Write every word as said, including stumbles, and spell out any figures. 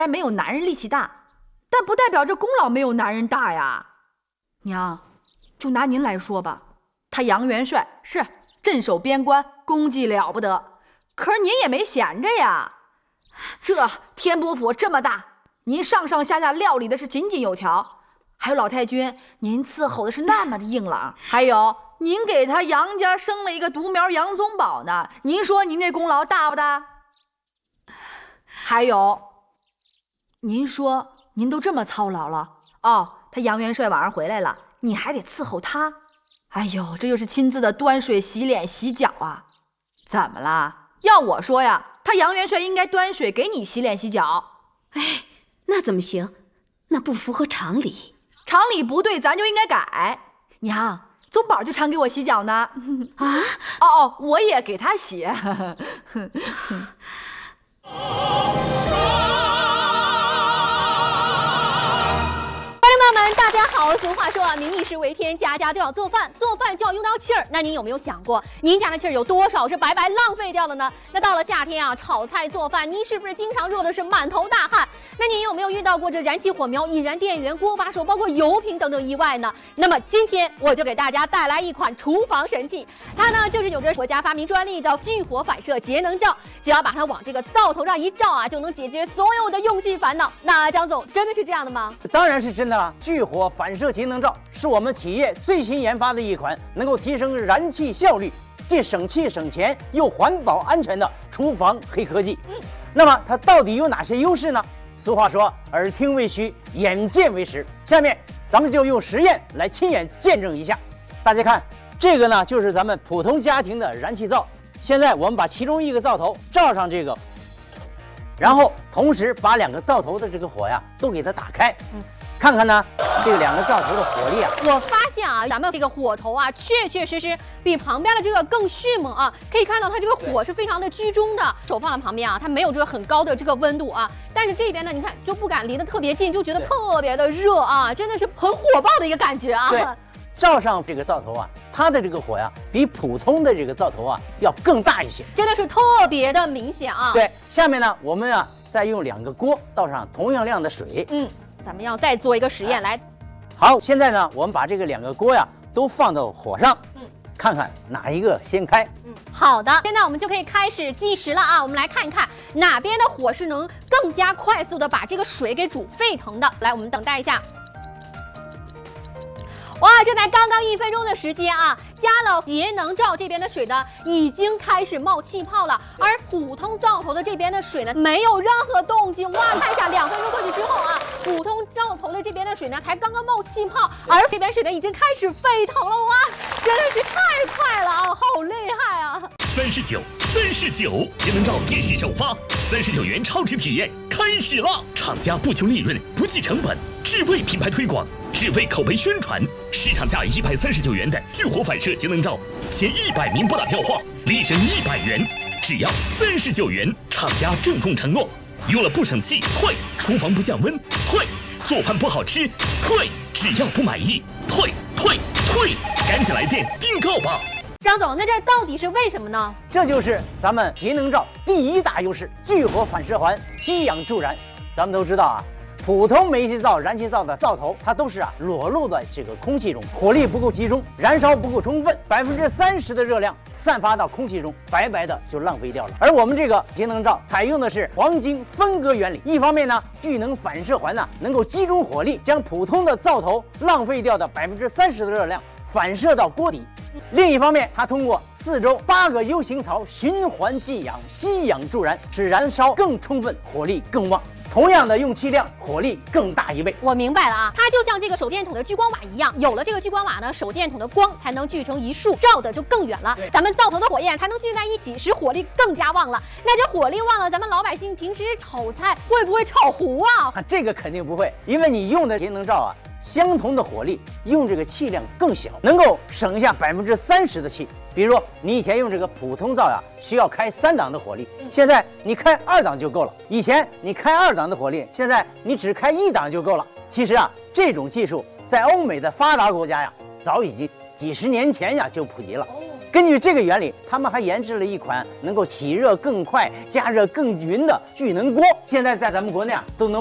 然没有男人力气大，但不代表这功劳没有男人大呀。娘，就拿您来说吧，他杨元帅是镇守边关，功绩了不得，可是您也没闲着呀。这天波府这么大，您上上下下料理的是井井有条，还有老太君，您伺候的是那么的硬朗，还有您给他杨家生了一个独苗杨宗保呢，您说您这功劳大不大？还有，您说您都这么操劳了哦，他杨元帅晚上回来了，你还得伺候他。哎呦，这又是亲自的端水洗脸洗脚啊！怎么啦？要我说呀，他杨元帅应该端水给你洗脸洗脚。 哎，那怎么行？那不符合常理。 常理不对，咱就应该改。娘，宗保就常给我洗脚呢。 啊？ 哦哦，我也给他洗。 们，大家好。俗话说啊，民以食为天，家家都要做饭，做饭就要用到气儿。那您有没有想过，您家的气儿有多少是白白浪费掉的呢？那到了夏天啊，炒菜做饭，您是不是经常热的是满头大汗？那您有没有遇到过这燃起火苗、引燃电源、锅把手，包括油瓶等等意外呢？那么今天我就给大家带来一款厨房神器，它呢就是有着国家发明专利的聚火反射节能罩，只要把它往这个灶头上一照啊，就能解决所有的用气烦恼。那张总真的是这样的吗？ 当然是真的了。聚火反射节能罩是我们企业最新研发的一款能够提升燃气效率，既省气省钱又环保安全的厨房黑科技。嗯，那么它到底有哪些优势呢？俗话说，耳听为虚，眼见为实。下面咱们就用实验来亲眼见证一下。大家看，这个呢就是咱们普通家庭的燃气灶。现在我们把其中一个灶头罩上这个，然后同时把两个灶头的这个火呀都给它打开。嗯，看看呢，这个两个灶头的火力啊， 我发现啊，咱们这个火头啊，确确实实比旁边的这个更迅猛啊。可以看到它这个火是非常的居中的，手放在旁边啊，它没有这个很高的这个温度啊。但是这边呢，你看就不敢离得特别近，就觉得特别的热啊，真的是很火爆的一个感觉啊。 对，罩上这个灶头啊，它的这个火呀，比普通的这个灶头啊要更大一些， 真的是特别的明显啊。 对，下面呢，我们啊再用两个锅倒上同样量的水。 嗯。咱们要再做一个实验来。 好，现在呢，我们把这个两个锅呀都放到火上，嗯，看看哪一个先开。 嗯，好的，现在我们就可以开始计时了啊。我们来看一看哪边的火是能更加快速的把这个水给煮沸腾的。来，我们等待一下。哇，这才刚刚一分钟的时间啊！加了节能罩这边的水呢，已经开始冒气泡了，而普通灶头的这边的水呢，没有任何动静。哇，看一下，两分钟过去之后啊，普通灶头的这边的水呢，才刚刚冒气泡，而这边水呢，已经开始沸腾了。哇，真的是太快了啊，好厉害啊！ 三十九，三十九，节能罩电视首发，三十九元超值体验开始了。厂家不求利润，不计成本，只为品牌推广，只为口碑宣传。市场价一百三十九元的聚火反射节能罩，前一百名拨打电话立省一百元，只要三十九元。厂家郑重承诺，用了不省气退，厨房不降温退，做饭不好吃退，只要不满意退退退，赶紧来电订购吧。 张总，那这到底是为什么呢？ 这就是咱们节能罩第一大优势——聚火反射环，吸氧助燃。咱们都知道啊，普通煤气灶、燃气灶的灶头，它都是啊裸露在这个空气中，火力不够集中，燃烧不够充分，百分之三十的热量散发到空气中，白白的就浪费掉了。而我们这个节能罩采用的是黄金分割原理，一方面呢，聚能反射环呢能够集中火力，将普通的灶头浪费掉的百分之三十的热量反射到锅底。另一方面，它通过四周八个 U 型槽循环进氧、吸氧助燃，使燃烧更充分，火力更旺。同样的用气量，火力更大一倍。 我明白了啊，它就像这个手电筒的聚光瓦一样，有了这个聚光瓦呢，手电筒的光才能聚成一束，照的就更远了。咱们灶头的火焰才能聚在一起，使火力更加旺了。那这火力旺了，咱们老百姓平时炒菜会不会炒糊啊？ 啊，这个肯定不会，因为你用的节能罩啊，相同的火力，用这个气量更小，能够省下百分之三十的气。比如你以前用这个普通灶呀，需要开三档的火力，现在你开二档就够了。以前你开二档的火力，现在你只开一档就够了。其实啊，这种技术在欧美的发达国家呀，早已经几十年前呀就普及了。 根据这个原理，他们还研制了一款能够起热更快、加热更匀的聚能锅，现在在咱们国内啊都能